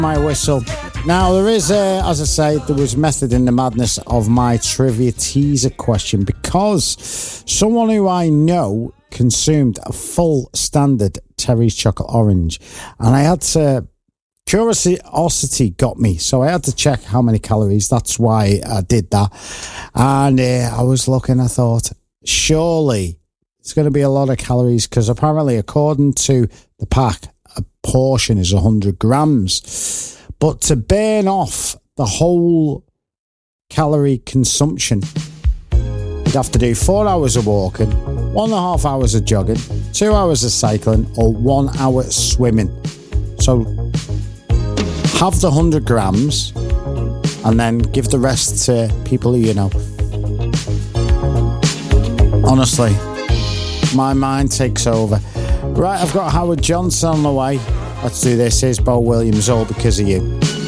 My whistle. Now, there is, as I say, there was method in the madness of my trivia teaser question because someone who I know consumed a full standard Terry's chocolate orange, and I had to, curiosity got me, so I had to check how many calories. That's why I did that. And I was looking, I thought, surely it's going to be a lot of calories because apparently, according to the pack, a portion is 100 grams. But to burn off the whole calorie consumption, you'd have to do 4 hours of walking, 1.5 hours of jogging, 2 hours of cycling, or 1 hour swimming. So have the 100 grams and then give the rest to people who you know. Honestly, my mind takes over. Right, I've got Howard Johnson on the way. Let's do this. Here's Bo Williams, All Because of You.